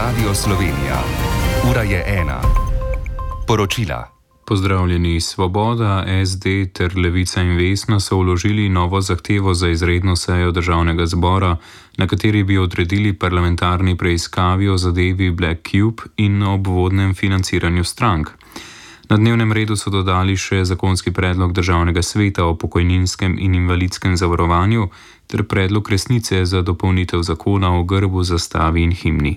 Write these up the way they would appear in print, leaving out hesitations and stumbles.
Radio Slovenija. Ura je 1. Poročila. Pozdravljeni. Svoboda, SD ter Levica in Vesna so vložili novo zahtevo za izredno sejo Državnega zbora, na kateri bi odredili parlamentarni preiskavi o zadevi Black Cube in o obvodnem financiranju strank. Na dnevnem redu so dodali še zakonski predlog Državnega sveta o pokojninskem in invalidskem zavarovanju ter predlog resnice za dopolnitev zakona o grbu, zastavi in himni.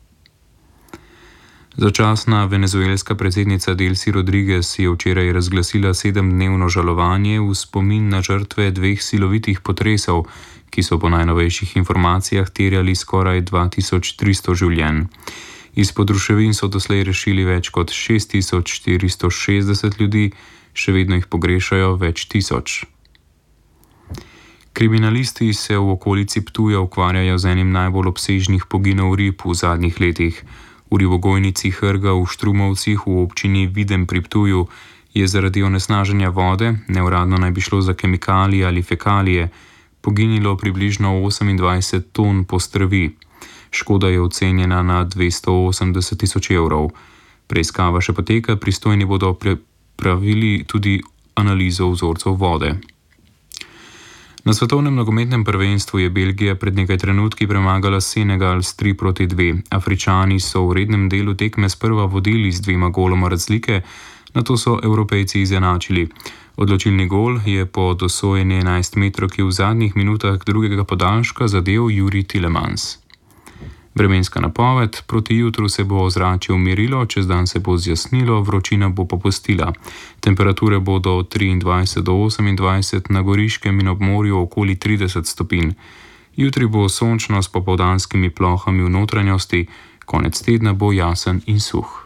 Začasna venezuelska predsednica Delcy Rodriguez je včeraj razglasila 7-dnevno žalovanje v spomin na žrtve 2 silovitih potresov, ki so po najnovejših informacijah terjali skoraj 2300 življenj. Izpod ruševin so doslej rešili več kot 6460 ljudi, še vedno jih pogrešajo več tisoč. Kriminalisti se v okolici Ptuja ukvarjajo z enim najbolj obsežnih poginov rib v zadnjih letih. V ribogojnici Hrga v Štrumovcih v občini Videm pri Ptuju je zaradi onesnaženja vode, neuradno naj bi šlo za kemikalije ali fekalije, poginilo približno 28 ton postrvi. Škoda je ocenjena na 280 tisoč evrov. Preiskava še poteka, pristojni bodo pripravili tudi analizo vzorcev vode. Na svetovnem nogometnem prvenstvu je Belgija pred nekaj trenutki premagala Senegal s 3-2. Afričani so v rednem delu tekme sprva vodili z 2 goloma razlike, nato so Evropejci izenačili. Odločilni gol je po dosojeni 11-metrovki v zadnjih minutah drugega podaljška zadel Jurij Tielemans. Vremenska napoved: proti jutru se bo ozračje umirilo, čez dan se bo zjasnilo, vročina bo popustila. Temperature bodo od 23 do 28, na Goriškem in ob morju okoli 30 stopinj. Jutri bo sončno s popoldanskimi plohami v notranjosti, konec tedna bo jasen in suh.